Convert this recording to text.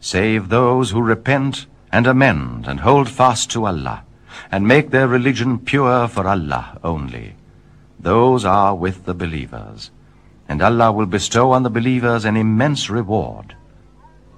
save those who repent and amend and hold fast to Allah, and make their religion pure for Allah only. Those are with the believers, and Allah will bestow on the believers an immense reward.